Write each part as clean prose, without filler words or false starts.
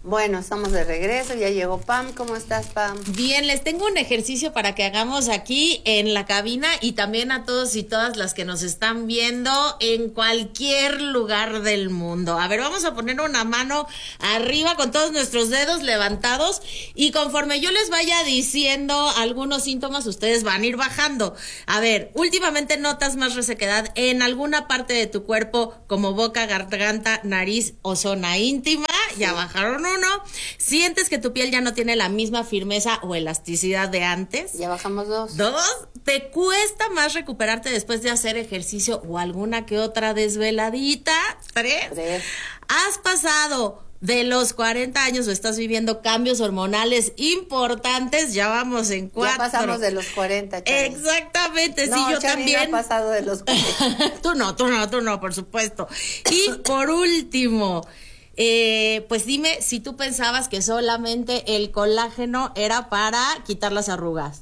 Bueno, estamos de regreso, ya llegó Pam. ¿Cómo estás, Pam? Bien, les tengo un ejercicio para que hagamos aquí en la cabina y también a todos y todas las que nos están viendo en cualquier lugar del mundo. A ver, vamos a poner una mano arriba con todos nuestros dedos levantados y conforme yo les vaya diciendo algunos síntomas, ustedes van a ir bajando. A ver, últimamente notas más resequedad en alguna parte de tu cuerpo como boca, garganta, nariz o zona íntima. Ya bajaron uno. ¿Sientes que tu piel ya no tiene la misma firmeza o elasticidad de antes? Ya bajamos 2. 2. ¿Te cuesta más recuperarte después de hacer ejercicio o alguna que otra desveladita? 3. ¿Has pasado de los 40 años o estás viviendo cambios hormonales importantes? Ya vamos en 4. Ya pasamos de los 40, Chari. Exactamente, no, sí, yo Chari también. No ha pasado de los 40. Tú no, por supuesto. Y por último, pues dime si tú pensabas que solamente el colágeno era para quitar las arrugas.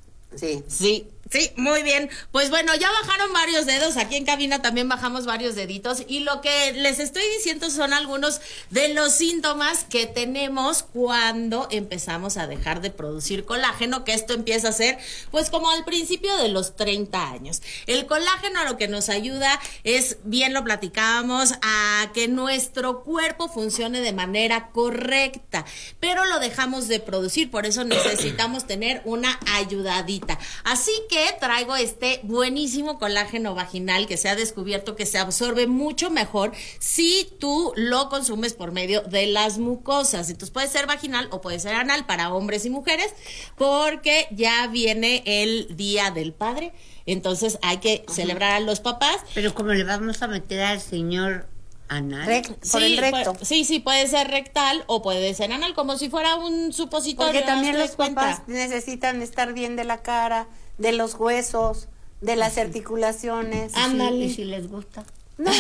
Sí, muy bien. Pues bueno, ya bajaron varios dedos. Aquí en cabina también bajamos varios deditos. Y lo que les estoy diciendo son algunos de los síntomas que tenemos cuando empezamos a dejar de producir colágeno, que esto empieza a ser, pues como al principio de los 30 años. El colágeno a lo que nos ayuda es, bien lo platicábamos, a que nuestro cuerpo funcione de manera correcta, pero lo dejamos de producir, por eso necesitamos tener una ayudadita. Así que traigo este buenísimo colágeno vaginal que se ha descubierto que se absorbe mucho mejor si tú lo consumes por medio de las mucosas. Entonces puede ser vaginal o puede ser anal para hombres y mujeres, porque ya viene el Día del Padre, entonces hay que celebrar a los papás. Pero como le vamos a meter al señor anal, por el recto. Sí, puede ser rectal o puede ser anal, como si fuera un supositorio. Porque también los papás necesitan estar bien de la cara, de los huesos, de las articulaciones. Ándale. ¿Y si les gusta? No,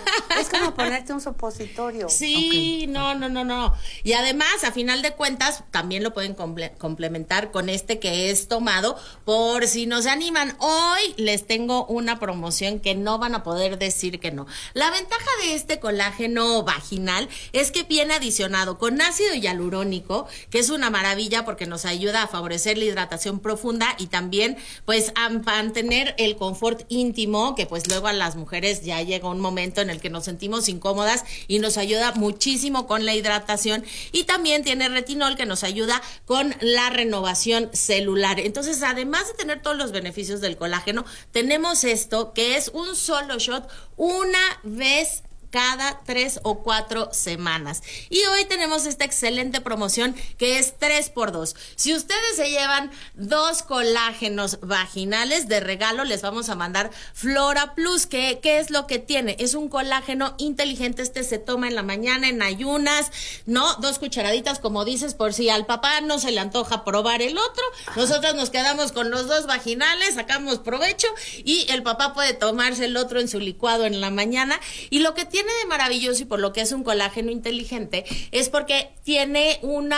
es como ponerte un supositorio. Sí, okay. No. Y además, a final de cuentas, también lo pueden complementar con este que es tomado, por si no se animan. Hoy les tengo una promoción que no van a poder decir que no. La ventaja de este colágeno vaginal es que viene adicionado con ácido hialurónico, que es una maravilla porque nos ayuda a favorecer la hidratación profunda y también, pues, a mantener el confort íntimo, que pues luego a las mujeres ya llega un momento en el que nos sentimos incómodas y nos ayuda muchísimo con la hidratación, y también tiene retinol que nos ayuda con la renovación celular. Entonces, además de tener todos los beneficios del colágeno, tenemos esto que es un solo shot una vez cada 3 o 4 semanas. Y hoy tenemos esta excelente promoción que es 3x2. Si ustedes se llevan 2 colágenos vaginales de regalo, les vamos a mandar Flora Plus. ¿Qué es lo que tiene? Es un colágeno inteligente. Este se toma en la mañana, en ayunas, ¿no? 2 cucharaditas, como dices, por si al papá no se le antoja probar el otro. Nosotros nos quedamos con los 2 vaginales, sacamos provecho y el papá puede tomarse el otro en su licuado en la mañana. Y lo que tiene de maravilloso y por lo que es un colágeno inteligente es porque tiene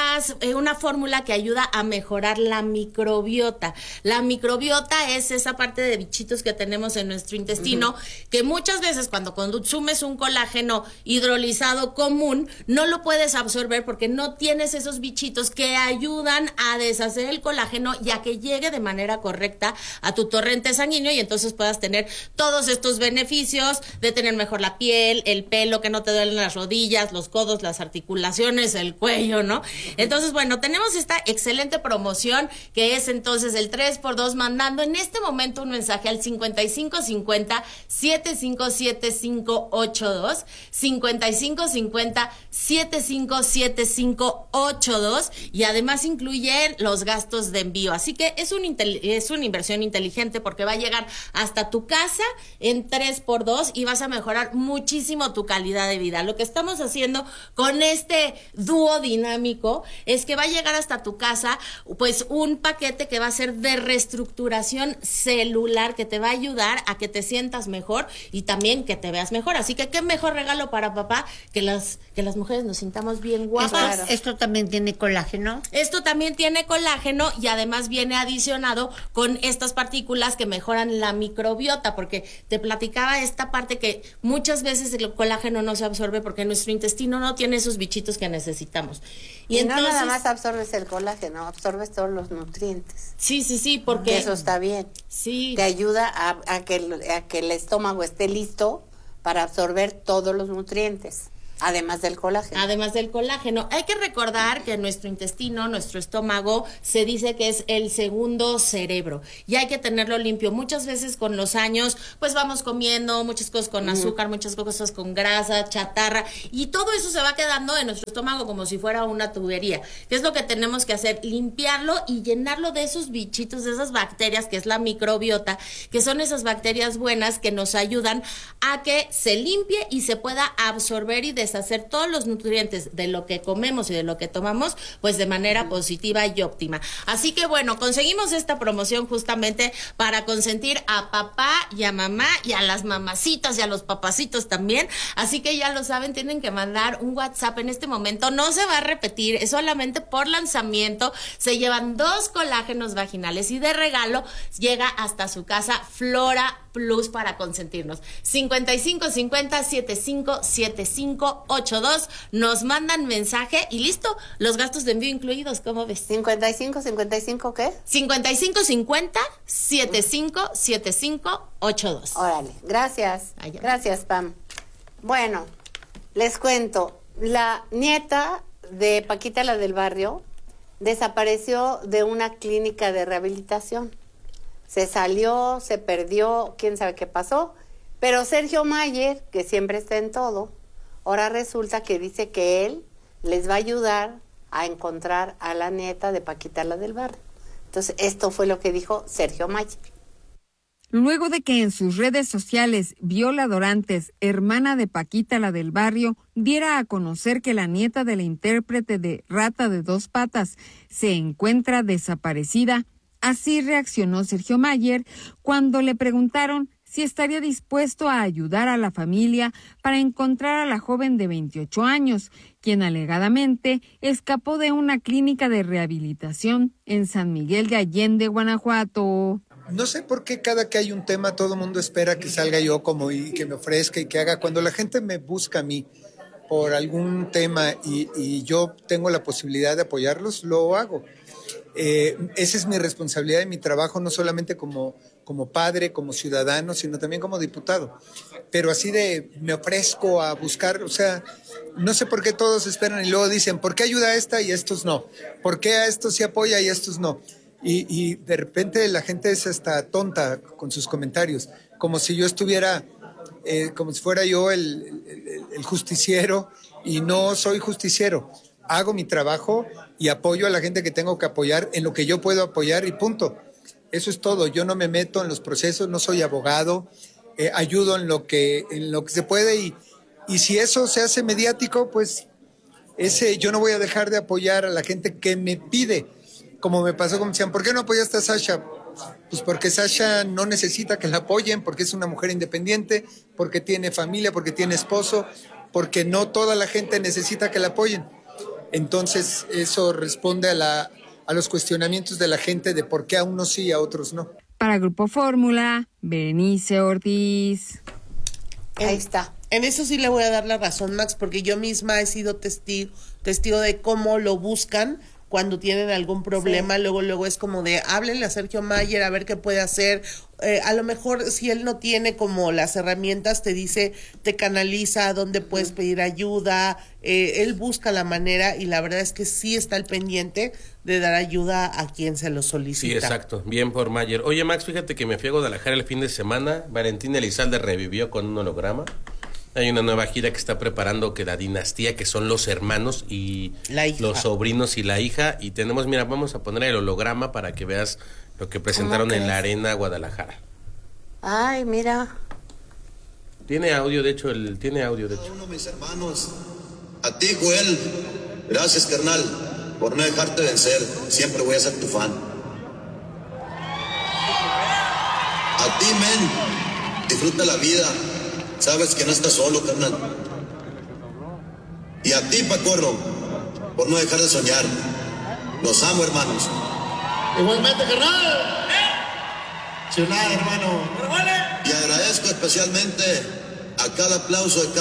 una fórmula que ayuda a mejorar la microbiota. La microbiota es esa parte de bichitos que tenemos en nuestro intestino, que muchas veces cuando consumes un colágeno hidrolizado común no lo puedes absorber porque no tienes esos bichitos que ayudan a deshacer el colágeno y a que llegue de manera correcta a tu torrente sanguíneo y entonces puedas tener todos estos beneficios de tener mejor la piel, el pelo, que no te duelen las rodillas, los codos, las articulaciones, el cuello, ¿no? Entonces, bueno, tenemos esta excelente promoción que es entonces el 3x2, mandando en este momento un mensaje al 5550-757582, 5550-757582, y además incluye los gastos de envío. Así que es una inversión inteligente porque va a llegar hasta tu casa en 3x2 y vas a mejorar muchísimo tu calidad de vida. Lo que estamos haciendo con este dúo dinámico es que va a llegar hasta tu casa pues un paquete que va a ser de reestructuración celular, que te va a ayudar a que te sientas mejor y también que te veas mejor. Así que qué mejor regalo para papá que las mujeres nos sintamos bien guapas. ¿Esto también tiene colágeno? Esto también tiene colágeno y además viene adicionado con estas partículas que mejoran la microbiota, porque te platicaba esta parte que muchas veces colágeno no se absorbe porque nuestro intestino no tiene esos bichitos que necesitamos. Y entonces, no nada más absorbes el colágeno, absorbes todos los nutrientes. Sí, porque... Eso está bien. Sí. Te ayuda a que el estómago esté listo para absorber todos los nutrientes. Además del colágeno. Además del colágeno. Hay que recordar que nuestro intestino, nuestro estómago, se dice que es el segundo cerebro y hay que tenerlo limpio. Muchas veces con los años, pues vamos comiendo muchas cosas con azúcar, muchas cosas con grasa, chatarra, y todo eso se va quedando en nuestro estómago como si fuera una tubería. ¿Qué es lo que tenemos que hacer? Limpiarlo y llenarlo de esos bichitos, de esas bacterias, que es la microbiota, que son esas bacterias buenas que nos ayudan a que se limpie y se pueda absorber y hacer todos los nutrientes de lo que comemos y de lo que tomamos, pues de manera positiva y óptima. Así que bueno, conseguimos esta promoción justamente para consentir a papá y a mamá y a las mamacitas y a los papacitos también. Así que ya lo saben, tienen que mandar un WhatsApp en este momento. No se va a repetir, es solamente por lanzamiento. Se llevan 2 colágenos vaginales y de regalo llega hasta su casa Flora Plus para consentirnos. 5550-757582. Nos mandan mensaje y listo, los gastos de envío incluidos, ¿cómo ves? 55 ¿qué? 5550-757582. Órale, gracias. Allá. Gracias, Pam. Bueno, les cuento, la nieta de Paquita, la del barrio, desapareció de una clínica de rehabilitación. Se salió, se perdió, quién sabe qué pasó, pero Sergio Mayer, que siempre está en todo, ahora resulta que dice que él les va a ayudar a encontrar a la nieta de Paquita, la del barrio. Entonces, esto fue lo que dijo Sergio Mayer. Luego de que en sus redes sociales Viola Dorantes, hermana de Paquita, la del barrio, diera a conocer que la nieta de la intérprete de Rata de 2 patas se encuentra desaparecida, así reaccionó Sergio Mayer cuando le preguntaron si estaría dispuesto a ayudar a la familia para encontrar a la joven de 28 años, quien alegadamente escapó de una clínica de rehabilitación en San Miguel de Allende, Guanajuato. No sé por qué cada que hay un tema todo el mundo espera que salga yo como y que me ofrezca y que haga. Cuando la gente me busca a mí por algún tema y yo tengo la posibilidad de apoyarlos, lo hago. Esa es mi responsabilidad y mi trabajo, no solamente como padre, como ciudadano, sino también como diputado. Pero así de me ofrezco a buscar, o sea, no sé por qué todos esperan y luego dicen, ¿por qué ayuda a esta y a estos no? ¿Por qué a estos sí apoya y a estos no? Y de repente la gente es hasta tonta con sus comentarios, como si yo estuviera, como si fuera yo el justiciero, y no soy justiciero. Hago mi trabajo y apoyo a la gente que tengo que apoyar en lo que yo puedo apoyar y punto. Eso es todo. Yo no me meto en los procesos, no soy abogado, ayudo en lo que se puede y si eso se hace mediático, pues yo no voy a dejar de apoyar a la gente que me pide. Como me pasó, como decían, ¿por qué no apoyaste a Sasha? Pues porque Sasha no necesita que la apoyen, porque es una mujer independiente, porque tiene familia, porque tiene esposo, porque no toda la gente necesita que la apoyen. Entonces, eso responde a los cuestionamientos de la gente de por qué a unos sí y a otros no. Para Grupo Fórmula, Berenice Ortiz. Ahí está. En eso sí le voy a dar la razón, Max, porque yo misma he sido testigo de cómo lo buscan cuando tienen algún problema. Sí. Luego es como de háblenle a Sergio Mayer a ver qué puede hacer. A lo mejor si él no tiene como las herramientas, te dice, te canaliza a dónde puedes pedir ayuda. Él busca la manera y la verdad es que sí está al pendiente de dar ayuda a quien se lo solicita. Sí, exacto. Bien por Mayer. Oye, Max, fíjate que me fui a Guadalajara el fin de semana. Valentín Elizalde revivió con un holograma. Hay una nueva gira que está preparando que la dinastía, que son los hermanos y los sobrinos y la hija. Y tenemos, mira, vamos a poner el holograma para que veas lo que presentaron en la Arena Guadalajara. Ay, mira. Tiene audio, de hecho, Uno, mis hermanos, a ti, Joel, gracias, carnal, por no dejarte vencer. Siempre voy a ser tu fan. A ti, men, disfruta la vida. Sabes que no estás solo, carnal. Y a ti, Pacorro, por no dejar de soñar. Los amo, hermanos. Igualmente, carnal. Chulada, hermano. Y agradezco especialmente a cada aplauso de cada